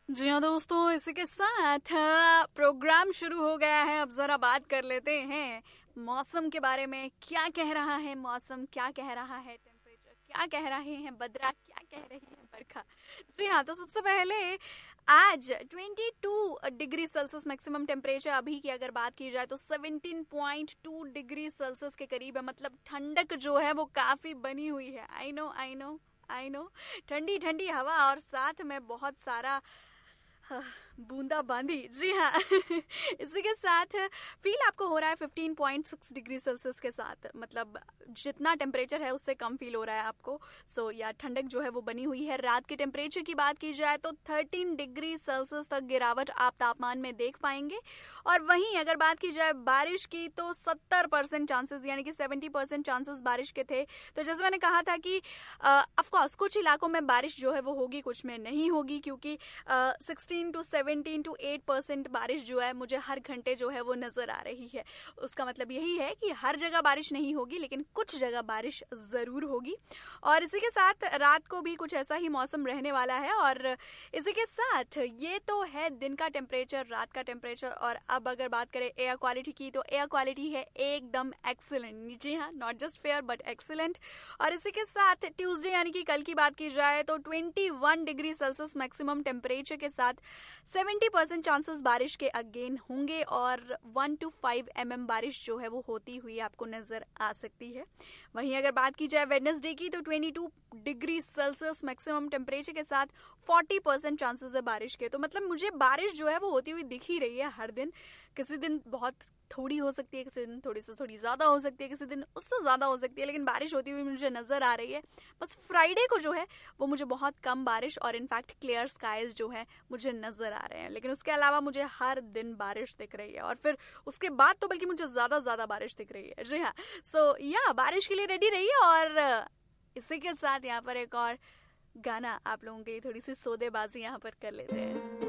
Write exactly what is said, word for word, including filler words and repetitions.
जी हाँ दोस्तों, इसी के साथ प्रोग्राम शुरू हो गया है। अब जरा बात कर लेते हैं मौसम के बारे में। क्या कह रहा है मौसम, क्या कह रहा है टेम्परेचर, क्या कह रहे हैं बदरा, क्या कह रही है बरखा। जी हाँ, तो सबसे पहले आज बाईस डिग्री सेल्सियस मैक्सिमम टेम्परेचर। अभी की अगर बात की जाए तो सत्रह पॉइंट दो डिग्री सेल्सियस के करीब है। मतलब ठंडक जो है वो काफी बनी हुई है। I know I know I know ठंडी ठंडी हवा और साथ में बहुत सारा बूंदा बांदी। जी हाँ इसी के साथ फील आपको हो रहा है पंद्रह पॉइंट छह डिग्री सेल्सियस के साथ। मतलब जितना टेम्परेचर है उससे कम फील हो रहा है आपको। सो so, या ठंडक जो है वो बनी हुई है। रात के टेम्परेचर की बात की जाए तो तेरह डिग्री सेल्सियस तक गिरावट आप तापमान में देख पाएंगे। और वहीं अगर बात की जाए बारिश की तो सत्तर परसेंट चांसेस यानी कि सत्तर परसेंट चांसेस बारिश के थे। तो जैसे मैंने कहा था कि ऑफ कोर्स कुछ इलाकों में बारिश जो है वो होगी, कुछ में नहीं होगी, क्योंकि sixteen to seventeen to eight percent बारिश जो है मुझे हर घंटे जो है वो नजर आ रही है। उसका मतलब यही है कि हर जगह बारिश नहीं होगी, लेकिन कुछ जगह बारिश जरूर होगी। और इसी के साथ रात को भी कुछ ऐसा ही मौसम रहने वाला है। और इसी के साथ ये तो है दिन का टेम्परेचर, रात का टेम्परेचर। और अब अगर बात करें एयर क्वालिटी की तो एयर क्वालिटी है एकदम एक्सीलेंट। जी हाँ, not just fair but excellent. और इसी के साथ ट्यूसडे यानी कि कल की बात की जाए तो इक्कीस डिग्री सेल्सियस मैक्सिमम टेम्परेचर के साथ सत्तर परसेंट चांसेस बारिश के अगेन होंगे। और one two five M M बारिश जो है वो होती हुई आपको नजर आ सकती है। वहीं अगर बात की जाए वेडनेसडे की तो बाईस डिग्री सेल्सियस मैक्सिमम टेम्परेचर के साथ चालीस परसेंट चांसेस है बारिश के। तो मतलब मुझे बारिश जो है वो होती हुई दिख ही रही है हर दिन। किसी दिन बहुत थोड़ी हो सकती है, किसी दिन थोड़ी से थोड़ी ज्यादा हो सकती है, किसी दिन उससे ज्यादा हो सकती है, लेकिन बारिश होती हुई मुझे नजर आ रही है। बस फ्राइडे को जो है वो मुझे बहुत कम बारिश और इनफैक्ट क्लियर स्काइज जो है मुझे नजर आ रहे हैं। लेकिन उसके अलावा मुझे हर दिन बारिश दिख रही है। और फिर उसके बाद तो बल्कि मुझे ज्यादा ज्यादा बारिश दिख रही है। जी हाँ, सो या बारिश के लिए रेडी रहिए। और इसी के साथ यहाँ पर एक और गाना आप लोगों के लिए थोड़ी सी सौदेबाजी यहाँ पर कर लेते हैं।